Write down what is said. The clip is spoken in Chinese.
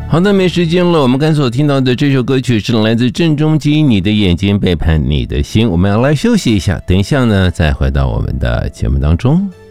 好的，没时间了。我们刚才所听到的这首歌曲是来自郑中基，你的眼睛背叛你的心。我们要来休息一下，等一下呢再回到我们的节目当中。